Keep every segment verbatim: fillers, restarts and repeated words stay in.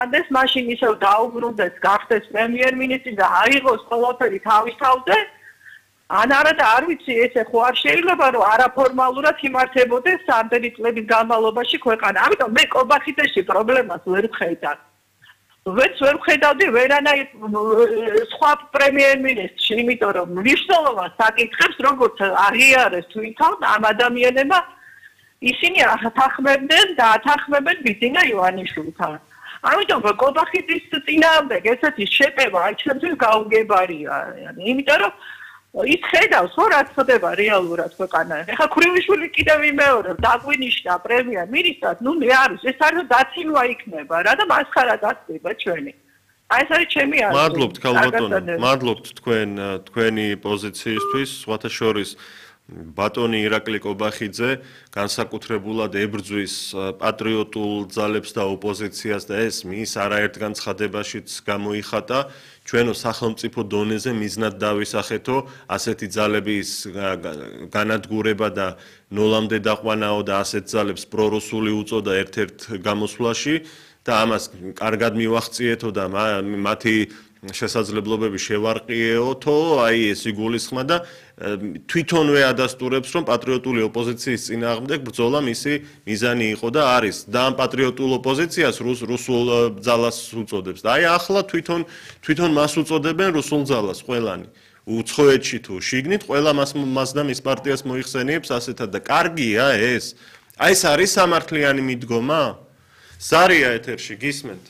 დეს მაშინ ისევ დაუბრუნდეს, გახდეს პრემიერ-მინისტრი და აიღოს ყველაფერი თავის თავზე. ან არა და არ ვიცი, ესე ხო არ შეიძლება რომ არაფორმალურად იმართებოდეს სამდენი წლების განმავლობაში ქვეყანა. ამიტომ მე კობახიძეში პრობლემას ვერ ვხედავ. ვერც ვერ ვხედავდი ვერანაირ სხვა პრემიერ-მინისტრში, იმიტომ რომ მნიშვნელოვან საკითხებს როგორც აღიარეს თვითონ ამ ადამიანებმა ისინი ათანხმებდნენ და ათანხმებენ ბიძინა ივანიშვილთან. ამიტომ კობახიძის წინააღმდეგ ესეთი შეტევა აი ჩემთვის გაუგებარია. იმიტომ რომ ის ხედავს ხო რაც ხდება რეალურად ქვეყანაში. ეხლა ქრივიშვილი კიდევ იმეორებს დაგვინიშნა პრემიერ-მინისტრად, ნუ მე არის ეს არის დაცინვა იქნება რა და მასხარა გასწრება ჩვენი. აი ეს არის ჩემი აზრი. მადლობთ ქალბატონო, მადლობთ თქვენ თქვენი პოზიციისთვის, სხვათა შორის ბატონი ირაკლი კობახიძე განსაკუთრებულად ებრძვის პატრიოტულ ძალებს და ოპოზიციას და ეს მის არაერთ განცხადებაშიც გამოიხატა ჩვენო სახელმწიფო დონეზე მიზნად დავისახეთო ასეთი ძალების განადგურება და ნოლამდე დაყვანაო და ასეთ ძალებს პრორუსული უწოდა ერთ-ერთ გამოსვლაში და ამას კარგად მივახციეთო და მათი შესაძლებლობები შევარყიეოთო, აი ეს იგულისხმა და თვითონვე ადასტურებს, რომ პატრიოტული ოპოზიციის წინააღმდეგ ბრძოლა მისი მიზანი იყო და არის. და ამ პატრიოტულ ოპოზიციას რუსულ ძალას უწოდებს. და აი ახლა თვითონ თვითონ მას უწოდებენ რუსულ ძალას ყველანი. უცხოეთში თუ შიგნით ყველა მას მას და მის პარტიას მოიხსენიებს ასეთად და კარგია ეს. აი ეს არის სამართლიანი მიდგომა? ზარია ეთერში გისმენთ?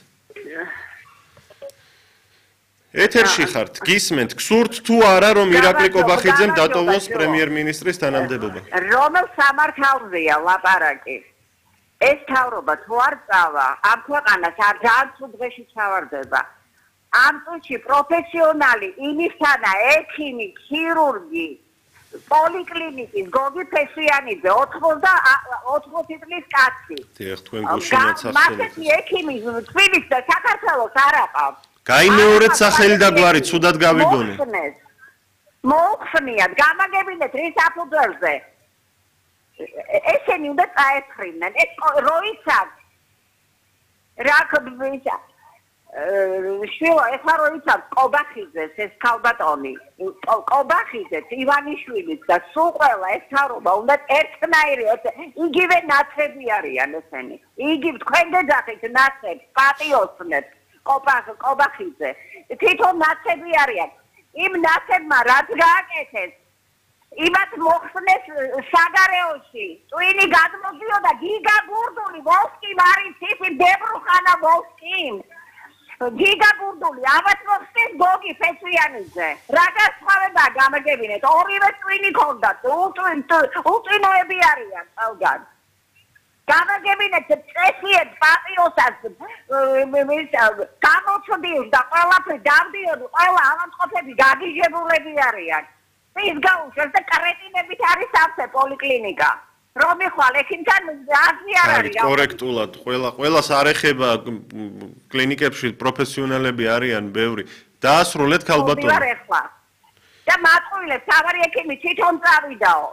ეთერში ხართ, გისმენთ, გსურთ თუ არა რომ ირაკლი კობახიძემ დატოვოს პრემიერ-მინისტრის თანამდებობა? რომელ სამართალზეა ლაპარაკი? ეს თავრობა თუ არ წავა, ამ ქვეყანას არ ძალიან ცუდ დღეში ჩავარდება. ამ წუთში პროფესიონალი იმისთანა ექიმი, ქირურგი, პოლიკლინიკის გოგი ფესიანიძე, ოთხმოცი წლის კაცი. დიახ, თქვენ გულშემატ სახელი. მასეთი ექიმი თბილისს და საქართველოს არ აყავს. გაიმეორეთ სახელი და გვარი, ცუდად გავიგონე. მოუხსნიათ, გამაგებინეთ რის საფუძველზე. ესენი უნდა წაეფრინენ. ეს როიცად რა ქბისა შვილო ეხლა როიცად კობახიძეს ეს ქალბატონი კობახიძეს ივანიშვილიც და სულ ყველა ეს თავრობა უნდა ერთნაირი იგივე ნაცები არიან ესენი. იგივე თქვენ გეძახით ნაცებს, პატიოსნებს კობახიძე თვითონ ნაცები არიან. იმ ნაცებმა რაც გააკეთეს იმათ მოხსნეს საგარეოში ტვინი გადმოდიოდა გიგა გურდული ვოლსკიმ არის ისი დებრუხანა ვოლსკიმ გიგა გურდული ამათ მოხსნეს გოგი ფესიანიძე რა გასხვავება გამაგებინეთ ორივე ტვინი ქონდათ უტვინოები არიან ყველგან გამაგებინეთ წესიეთ პატიოსას გამოცდიოს და ყველაფერი დავდიოდი ყველა ავადმყოფები გაგიჟებულები არიან. ის გაუშვეს და კარეტინებით არის სავსე პოლიკლინიკა. რომ იხვალ ექიმთან აზრი არ არის. კორექტულად, ყველა ყველას არ ეხება კლინიკებში პროფესიონალები არიან ბევრი. დაასრულეთ ქალბატონო. ვარ ეხლა. და მატყუილებს თავარი ექიმი თვითონ წავიდაო.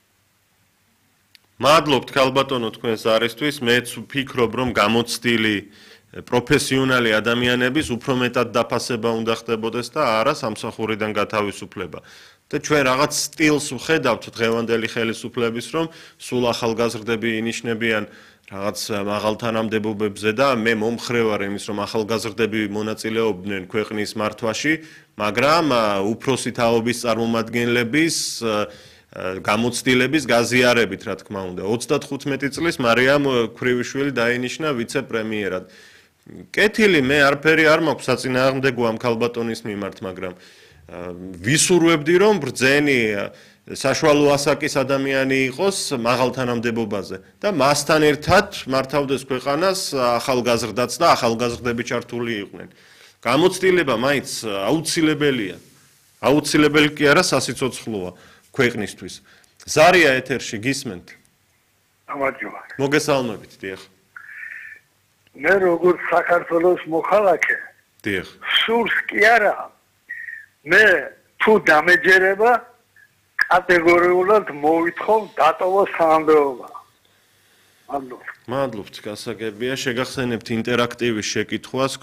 მადლობთ ქალბატონო თქვენს არისთვის. მეც ვფიქრობ რომ გამოცდილი პროფესიონალი ადამიანების უფრო მეტად დაფასება უნდა ხდებოდეს და არა სამსახურიდან გათავისუფლება. და ჩვენ რაღაც სტილს ვხედავთ დღევანდელი ხელისუფლების რომ სულ ახალგაზრდები ინიშნებიან რაღაც მაღალ თანამდებობებზე და მე მომხრე ვარ იმის რომ ახალგაზრდები მონაწილეობდნენ ქვეყნის მართვაში, მაგრამ უფროსი თაობის წარმომადგენლების გამოცდილების გაზიარებით რა თქმა უნდა. ოცდათხუთმეტი წლის მარიამ ქრივიშვილი დაინიშნა ვიცე-პრემიერად. კეთილი მე არაფერი არ მაქვს საწინააღმდეგო ამ ქალბატონის მიმართ, მაგრამ ვისურვებდი რომ ბრძენი საშუალო ასაკის ადამიანი იყოს მაღალ თანამდებობაზე და მასთან ერთად მართავდეს ქვეყანას ახალგაზრდაც და ახალგაზრდები ჩართული იყვნენ. გამოცდილება მაინც აუცილებელია. აუცილებელი კი არა, სასიცოცხლოა ქვეყნისთვის. ზარია ეთერში გისმენთ? გამარჯობა. მოგესალმებით, დიახ. მე როგორც საქართველოს მოხალხე, დიახ. სურს კი არა. მე თუ დამეჯერება კატეგორიულად მოვითხოვ დატოვოს თანამდებობა. მადლობა. მადლობთ, გასაგებია. შეგახსენებთ ინტერაქტივის შეკითხვას.